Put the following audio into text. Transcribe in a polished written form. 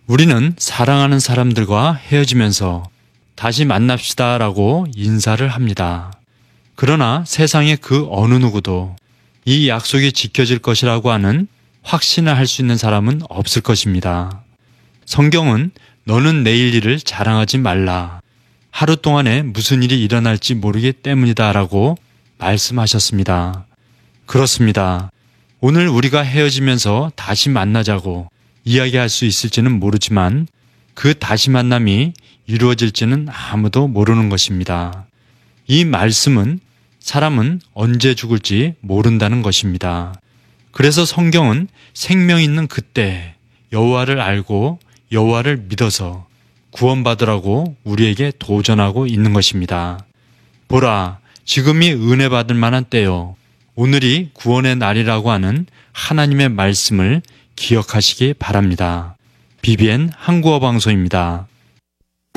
우리는 사랑하는 사람들과 헤어지면서 다시 만납시다 라고 인사를 합니다. 그러나 세상의 그 어느 누구도 이 약속이 지켜질 것이라고 하는 확신을 할 수 있는 사람은 없을 것입니다. 성경은 너는 내일 일을 자랑하지 말라. 하루 동안에 무슨 일이 일어날지 모르기 때문이다 라고 말씀하셨습니다. 그렇습니다. 오늘 우리가 헤어지면서 다시 만나자고 이야기할 수 있을지는 모르지만 그 다시 만남이 이루어질지는 아무도 모르는 것입니다. 이 말씀은 사람은 언제 죽을지 모른다는 것입니다. 그래서 성경은 생명 있는 그때 여호와를 알고 여호와를 믿어서 구원받으라고 우리에게 도전하고 있는 것입니다. 보라, 지금이 은혜 받을 만한 때요. 오늘이 구원의 날이라고 하는 하나님의 말씀을 기억하시기 바랍니다. BBN 한국어 방송입니다.